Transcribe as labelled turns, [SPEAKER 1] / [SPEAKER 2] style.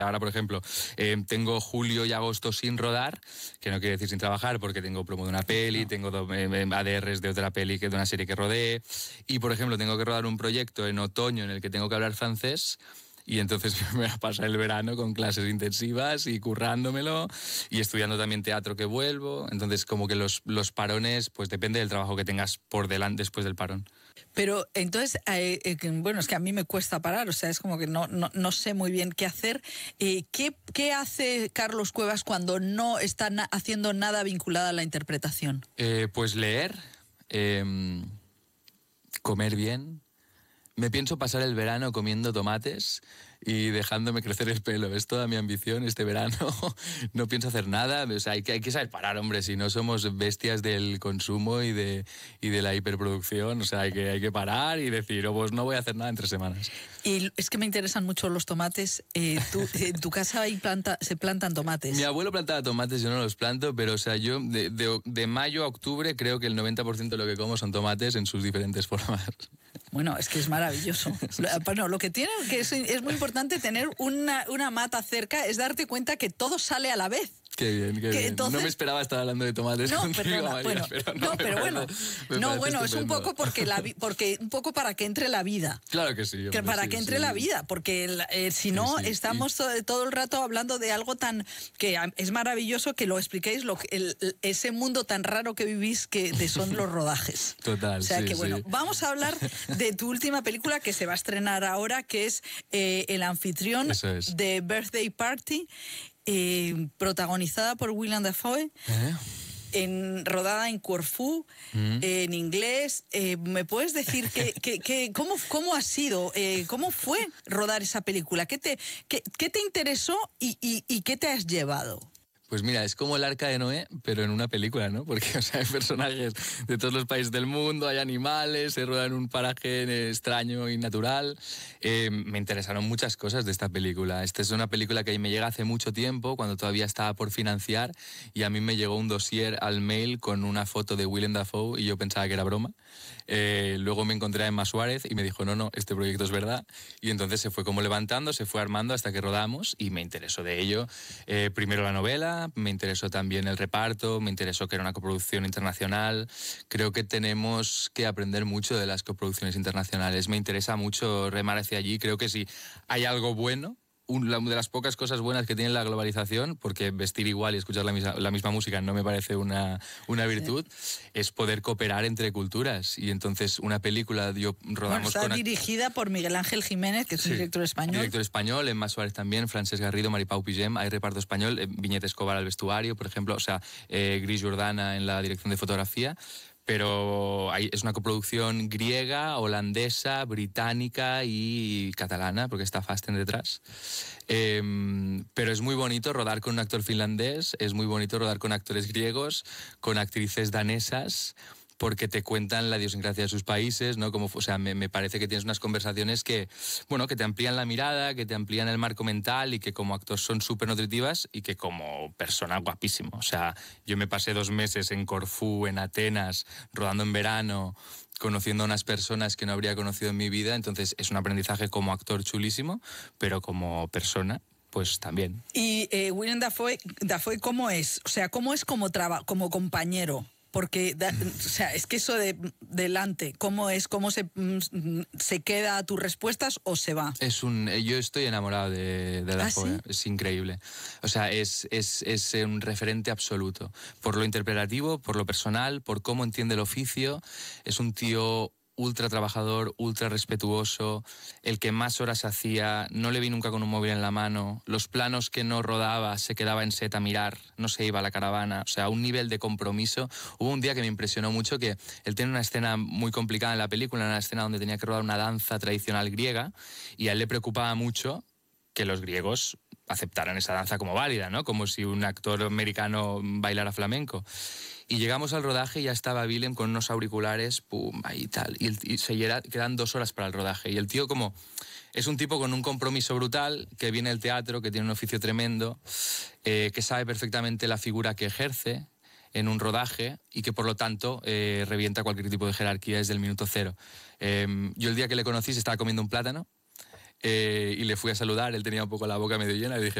[SPEAKER 1] Ahora, por ejemplo, tengo julio y agosto sin rodar, que no quiere decir sin trabajar, porque tengo promo de una peli, tengo ADRs de otra peli, de una serie que rodé, y, por ejemplo, tengo que rodar un proyecto en otoño en el que tengo que hablar francés, y entonces me voy a pasar el verano con clases intensivas y currándomelo, y estudiando también teatro que vuelvo. Entonces, como que los parones, pues depende del trabajo que tengas por delante después del parón.
[SPEAKER 2] Pero entonces, bueno, es que a mí me cuesta parar, o sea, es como que no sé muy bien qué hacer. ¿Qué hace Carlos Cuevas cuando no está haciendo nada vinculado a la interpretación?
[SPEAKER 1] Pues leer, comer bien. Me pienso pasar el verano comiendo tomates y dejándome crecer el pelo. Es toda mi ambición este verano. No pienso hacer nada. O sea, hay que saber parar, hombre. Si no somos bestias del consumo y de la hiperproducción. O sea, hay que parar y decir, oh, pues no voy a hacer nada en 3 semanas.
[SPEAKER 2] Y es que me interesan mucho los tomates. En tu casa se plantan tomates.
[SPEAKER 1] Mi abuelo plantaba tomates, yo no los planto, pero o sea, yo de mayo a octubre creo que el 90% de lo que como son tomates en sus diferentes formas.
[SPEAKER 2] Bueno, es que es maravilloso. Bueno, lo que tiene, que es muy importante tener una mata cerca, es darte cuenta que todo sale a la vez.
[SPEAKER 1] Qué bien, qué bien.
[SPEAKER 2] Entonces,
[SPEAKER 1] no me esperaba estar hablando de tomates contigo,
[SPEAKER 2] perdona,
[SPEAKER 1] María,
[SPEAKER 2] bueno, es un poco porque un poco para que entre la vida.
[SPEAKER 1] Claro que sí. Hombre,
[SPEAKER 2] que para
[SPEAKER 1] sí,
[SPEAKER 2] que entre la vida, porque si no estamos todo el rato hablando de algo tan que es maravilloso que lo expliquéis, ese mundo tan raro que vivís que son los rodajes.
[SPEAKER 1] Total.
[SPEAKER 2] O sea que bueno, vamos a hablar de tu última película que se va a estrenar ahora, que es El anfitrión de Birthday Party. Protagonizada por Willem Dafoe, rodada en Corfú, en inglés. ¿Me puedes decir cómo ha sido, cómo fue rodar esa película? ¿Qué te interesó y qué te has llevado?
[SPEAKER 1] Pues mira, es como el Arca de Noé, pero en una película, ¿no? Porque, o sea, hay personajes de todos los países del mundo, hay animales, se rueda en un paraje extraño y natural. Me interesaron muchas cosas de esta película. Esta es una película que me llega hace mucho tiempo, cuando todavía estaba por financiar, y a mí me llegó un dossier al mail con una foto de Willem Dafoe y yo pensaba que era broma. Luego me encontré a Emma Suárez y me dijo, no, este proyecto es verdad. Y entonces se fue como levantando, se fue armando hasta que rodamos y me interesó de ello. Primero la novela, me interesó también el reparto, me interesó que era una coproducción internacional. Creo que tenemos que aprender mucho de las coproducciones internacionales. Me interesa mucho remar hacia allí. Creo que si hay algo bueno, una de las pocas cosas buenas que tiene la globalización, porque vestir igual y escuchar la misma música no me parece una virtud, es poder cooperar entre culturas. Y entonces una película rodamos
[SPEAKER 2] está dirigida por Miguel Ángel Jiménez, que es un director español.
[SPEAKER 1] Director español, Emma Suárez también, Francesc Garrido, Maripau Pigem, hay reparto español, Viñet Escobar al vestuario, por ejemplo, o sea, Gris Jordana en la dirección de fotografía. Pero es una coproducción griega, holandesa, británica y catalana, porque está Fasten detrás. Pero es muy bonito rodar con un actor finlandés, es muy bonito rodar con actores griegos, con actrices danesas, porque te cuentan la idiosincrasia de sus países, ¿no? O sea, me parece que tienes unas conversaciones que te amplían la mirada, que te amplían el marco mental y que como actor son súper nutritivas y que como persona guapísimo. O sea, yo me pasé 2 meses en Corfú, en Atenas, rodando en verano, conociendo a unas personas que no habría conocido en mi vida, entonces es un aprendizaje como actor chulísimo, pero como persona, pues también.
[SPEAKER 2] Y Willem Dafoe, ¿cómo es? O sea, ¿cómo es como compañero? Porque, o sea, es que eso de delante, ¿cómo es? ¿Cómo se queda a tus respuestas o se va?
[SPEAKER 1] Yo estoy enamorado de Dafoe, ¿sí? Es increíble. O sea, es un referente absoluto. Por lo interpretativo, por lo personal, por cómo entiende el oficio. Es un tío ultra trabajador, ultra respetuoso, el que más horas hacía, no le vi nunca con un móvil en la mano, los planos que no rodaba se quedaba en set a mirar, no se iba a la caravana, o sea, un nivel de compromiso. Hubo un día que me impresionó mucho que él tiene una escena muy complicada en la película, una escena donde tenía que rodar una danza tradicional griega y a él le preocupaba mucho que los griegos aceptaran esa danza como válida, ¿no? Como si un actor americano bailara flamenco. Y llegamos al rodaje y ya estaba Willem con unos auriculares, pum, ahí tal. Y quedan 2 horas para el rodaje. Y el tío es un tipo con un compromiso brutal, que viene del teatro, que tiene un oficio tremendo, que sabe perfectamente la figura que ejerce en un rodaje y que por lo tanto revienta cualquier tipo de jerarquía desde el minuto 0. Yo el día que le conocí se estaba comiendo un plátano y le fui a saludar, él tenía un poco la boca medio llena y dije,